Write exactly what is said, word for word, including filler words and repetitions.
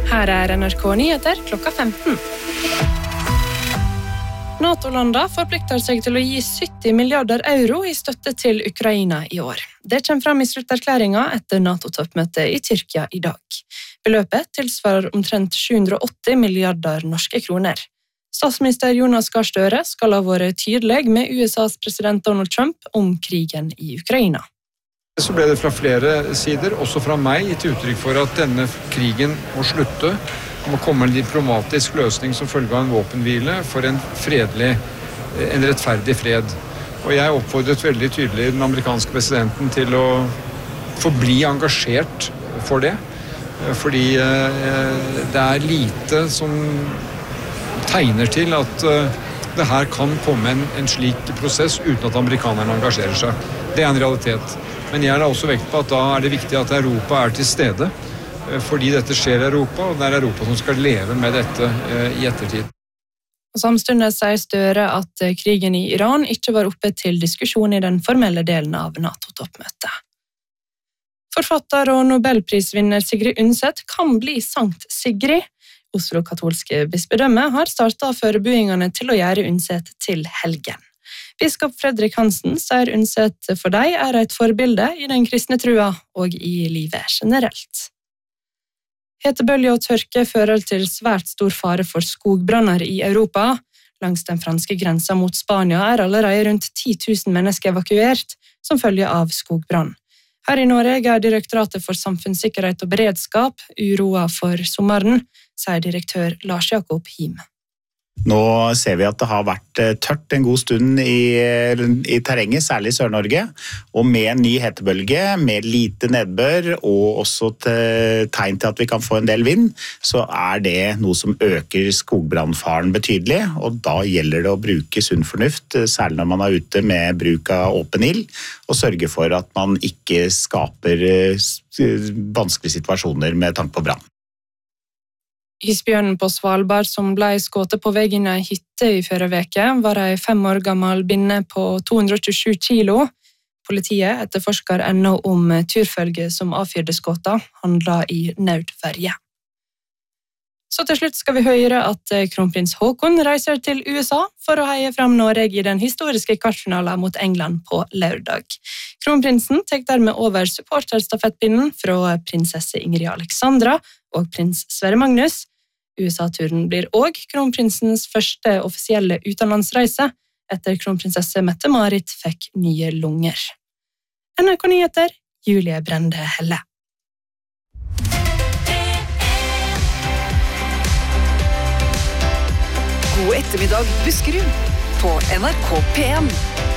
Her er N R K Nyheter klokka femten. NATO-landa forplikter seg til å gi sytti milliarder euro i støtte til Ukraina i år. Det kommer frem i slutterklæringa etter NATO-toppmøtet i Tyrkia i dag. Beløpet tilsvarer omtrent sju hundre og åtti milliarder norske kroner. Statsminister Jonas Gahr Støre skal ha vært tydelig med U S A's president Donald Trump om krigen i Ukraina. Så ble det fra flere sider, også fra meg, gitt uttrykk for at denne krigen må slutte. Det må komme en diplomatisk løsning som følge av en våpenhvile for en fredelig, en rettferdig fred. Og jeg oppfordret veldig tydelig den amerikanske presidenten til å forbli engasjert for det. Fordi det er lite som tegner til at det her kan komme en, en slik prosess uten at amerikanerne engasjerer seg. Det er en realitet. Men jeg har også vekt på at da er det viktig at Europa er til stede, fordi dette skjer i Europa, og det er Europa som skal leve med dette i ettertid. Samtidig sier Støre at krigen i Iran ikke var oppe til diskusjon i den formelle delen av NATO-toppmøtet. Forfatter og Nobelprisvinner Sigrid Undset kan bli Sankt Sigrid. Oslo katolske bispedømme har startet forberedelsene til å gjøre Undset til helgen. Biskop Fredrik Hansen sier Undset for deg er et forbilde i den kristne trua og i livet generelt. Hetebølge og tørke fører til svært stor fare for skogbranner i Europa. Langs den franske grensa mot Spania er allerede rundt ti tusen mennesker evakuert som følge av skogbrann. Her i Norge er Direktoratet for samfunnssikkerhet og beredskap uroa for sommeren, sier direktør Lars Jakob Him. Nå ser vi at det har vært tørt en god stund i, i terrenget, særlig i Sør-Norge, og med en ny hetebølge, med lite nedbør og også til, tegn til at vi kan få en del vind, så er det noe som øker skogbrannfaren betydelig, og da gjelder det å bruke sunn fornuft, særlig når man er ute med bruk av åpen ild, og sørge for at man ikke skaper vanskelige situasjoner med tanke på brann. Isbjørnen på Svalbard som ble skutt på vei inn i en hytte i forrige uke, var en fem år gammel binne på to hundre og tjuesju kilo. Politiet etterforsker ennå om turfølge som avfyrde skuddene, handlet i nødverge. Så til slutt skal vi høre at kronprins Haakon reiser til U S A for å heie fram Norge i den historiske kvartfinalen mot England på lørdag. Kronprinsen tar dermed over supporterstafettpinnen fra prinsesse Ingrid Alexandra og prins Sverre Magnus. U S A-turen blir også kronprinsens første offisielle utenlandsreise etter kronprinsesse Mette-Marit fikk nye lunger. N R K Nyheter, Julie Brende Helle. God ettermiddag, Buskerud, på N R K P en.